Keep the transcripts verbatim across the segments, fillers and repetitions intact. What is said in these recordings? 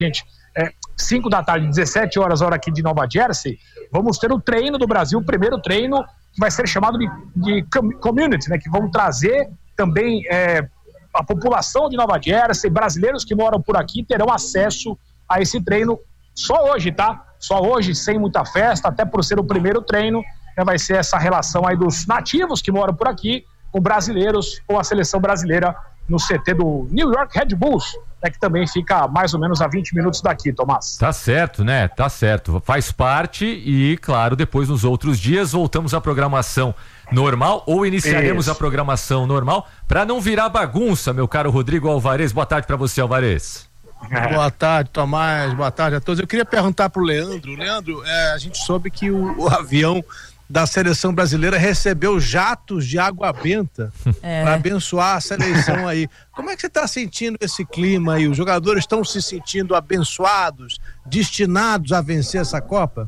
gente, é, cinco da tarde, dezessete horas, hora aqui de Nova Jersey, vamos ter o treino do Brasil, o primeiro treino que vai ser chamado de, de community, né? Que vão trazer também é, a população de Nova Jersey, brasileiros que moram por aqui terão acesso a esse treino só hoje, tá? Só hoje, sem muita festa, até por ser o primeiro treino, né, vai ser essa relação aí dos nativos que moram por aqui com brasileiros, com a seleção brasileira no C T do New York Red Bulls, né, que também fica mais ou menos a vinte minutos daqui, Tomás. Tá certo, né? Tá certo. Faz parte e, claro, depois nos outros dias voltamos à programação normal ou iniciaremos Isso. a programação normal para não virar bagunça, meu caro Rodrigo Alvarez. Boa tarde para você, Alvarez. É. Boa tarde, Tomás. Boa tarde a todos. Eu queria perguntar pro Leandro. Leandro, é, a gente soube que o, o avião da seleção brasileira recebeu jatos de água benta é. para abençoar a seleção aí. Como é que você está sentindo esse clima aí? Os jogadores estão se sentindo abençoados, destinados a vencer essa Copa?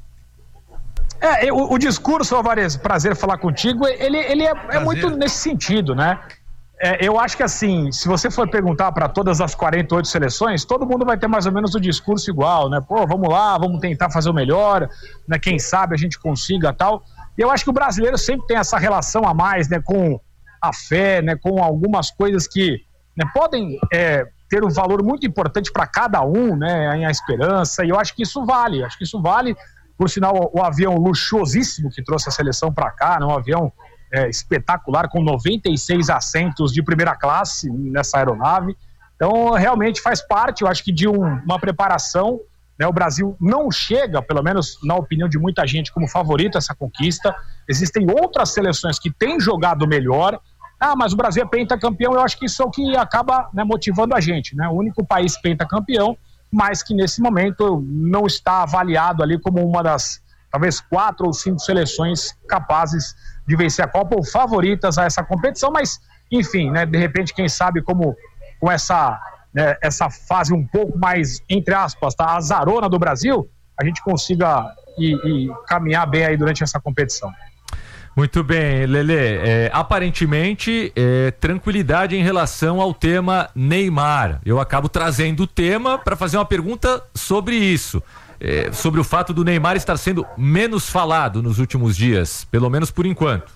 É, o, o discurso, Alvarez, prazer falar contigo, ele, ele é, é muito nesse sentido, né? É, eu acho que assim, se você for perguntar para todas as quarenta e oito seleções, todo mundo vai ter mais ou menos o discurso igual, né? Pô, vamos lá, vamos tentar fazer o melhor, né? Quem sabe a gente consiga tal. E eu acho que o brasileiro sempre tem essa relação a mais, né? Com a fé, né? Com algumas coisas que, né, podem é, ter um valor muito importante para cada um, né? A esperança, e eu acho que isso vale, acho que isso vale. Por sinal, o, o avião luxuosíssimo que trouxe a seleção para cá, né? Um avião É, espetacular, com noventa e seis assentos de primeira classe nessa aeronave. Então realmente faz parte, eu acho que de um, uma preparação, né? O Brasil não chega, pelo menos na opinião de muita gente, como favorito a essa conquista. Existem outras seleções que têm jogado melhor. Ah, mas o Brasil é pentacampeão. Eu acho que isso é o que acaba, né, motivando a gente, né? O único país pentacampeão, mas que nesse momento não está avaliado ali como uma das talvez quatro ou cinco seleções capazes de vencer a Copa ou favoritas a essa competição, mas enfim, né, de repente, quem sabe como com essa, né, essa fase um pouco mais, entre aspas, tá, azarona do Brasil, a gente consiga ir, ir caminhar bem aí durante essa competição. Muito bem, Lelê, é, aparentemente é, tranquilidade em relação ao tema Neymar. Eu acabo trazendo o tema para fazer uma pergunta sobre isso. É, sobre o fato do Neymar estar sendo menos falado nos últimos dias, pelo menos por enquanto.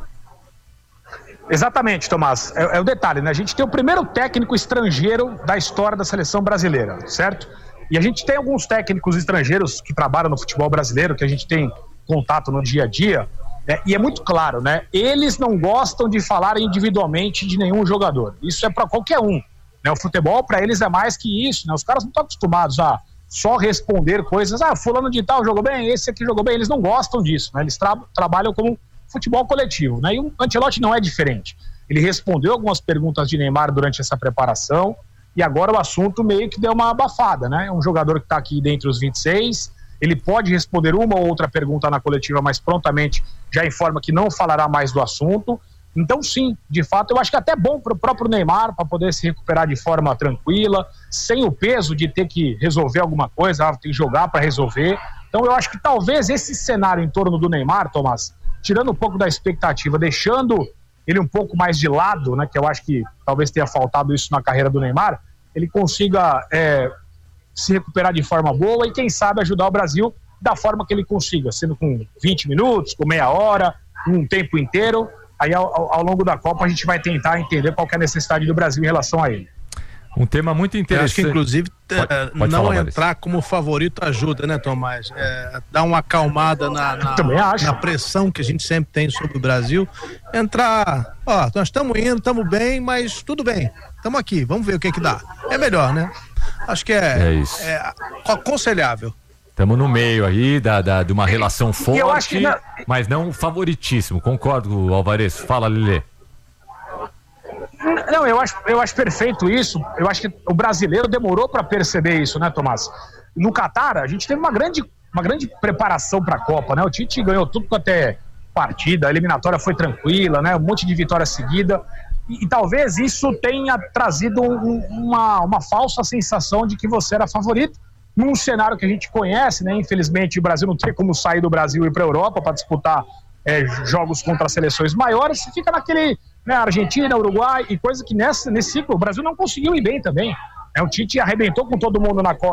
Exatamente, Tomás, é, é o detalhe, né? A gente tem o primeiro técnico estrangeiro da história da seleção brasileira, certo? E a gente tem alguns técnicos estrangeiros que trabalham no futebol brasileiro, que a gente tem contato no dia a dia, né? E é muito claro, né? Eles não gostam de falar individualmente de nenhum jogador, isso é para qualquer um, né? O futebol para eles é mais que isso, né? Os caras não estão acostumados a só responder coisas, ah, fulano de tal jogou bem, esse aqui jogou bem, eles não gostam disso, né? Eles tra- trabalham como futebol coletivo, né? E o Ancelotti não é diferente. Ele respondeu algumas perguntas de Neymar durante essa preparação e agora o assunto meio que deu uma abafada, né? É um jogador que está aqui dentre os vinte e seis, ele pode responder uma ou outra pergunta na coletiva, mas prontamente já informa que não falará mais do assunto. Então sim, de fato, eu acho que é até bom para o próprio Neymar, para poder se recuperar de forma tranquila, sem o peso de ter que resolver alguma coisa, tem que jogar para resolver. Então eu acho que talvez esse cenário em torno do Neymar, Tomás, tirando um pouco da expectativa, deixando ele um pouco mais de lado, né, que eu acho que talvez tenha faltado isso na carreira do Neymar, ele consiga é, se recuperar de forma boa e quem sabe ajudar o Brasil da forma que ele consiga, sendo com vinte minutos, com meia hora, um tempo inteiro. Aí ao, ao longo da Copa a gente vai tentar entender qual que é a necessidade do Brasil em relação a ele. Um tema muito interessante. Eu acho que inclusive pode, pode não falar, entrar Maris. Como favorito ajuda, né, Tomás? É, dar uma acalmada na, na, na pressão que a gente sempre tem sobre o Brasil. Entrar, ó, nós estamos indo, estamos bem, mas tudo bem, estamos aqui, vamos ver o que que dá. É melhor, né? Acho que é, é, isso. é aconselhável. Estamos no meio aí da, da, de uma relação forte, não... mas não favoritíssimo. Concordo, Alvarez. Fala, Lelê. Não, eu acho, eu acho perfeito isso. Eu acho que o brasileiro demorou para perceber isso, né, Tomás? No Catar, a gente teve uma grande, uma grande preparação para a Copa, né? O Tite ganhou tudo quanto é partida, a eliminatória foi tranquila, né? Um monte de vitória seguida. E, e talvez isso tenha trazido um, uma, uma falsa sensação de que você era favorito. Num cenário que a gente conhece, né? Infelizmente o Brasil não tem como sair do Brasil e ir para a Europa para disputar é, jogos contra seleções maiores, fica naquele, né, Argentina, Uruguai e coisa que nessa, nesse ciclo o Brasil não conseguiu ir bem também. O Tite arrebentou com todo mundo na Copa.